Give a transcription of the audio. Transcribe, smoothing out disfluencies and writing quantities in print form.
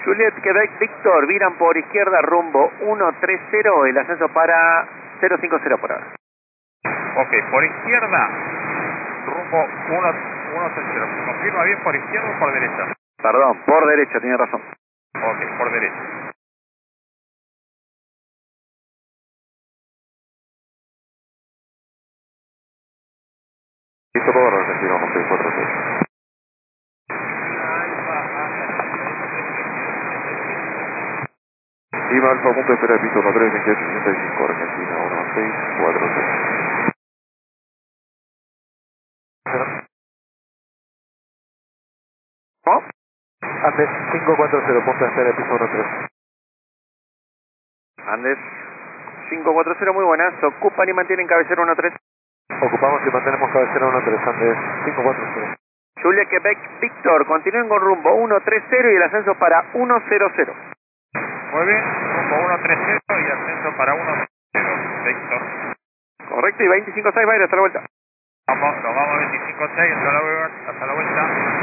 Juliet, Quebec, Víctor, viran por izquierda rumbo 130, el ascenso para 050 por ahora. Ok, por izquierda, rumbo 130. ¿Confirma bien por izquierda o por derecha? Perdón, por derecha, tiene razón. Ok, por derecha. Listo todo, Argentino 1646. Lima Alfa, punto de espera, piso 13, 2865, Argentina 1646. ¿Cómo? Andes 540, punto de espera, piso 13. Andes 540, muy buenas. Ocupan y mantienen cabecera 13. Ocupamos y mantenemos cabecera 13, Andes 540. Julia, Quebec, Víctor, continúen con rumbo 130 y el ascenso para 100. Muy bien, rumbo 130 y ascenso para 10, Víctor. Correcto, y 25-6 va a ir hasta la vuelta. Vamos, nos vamos 25-6 hasta la vuelta.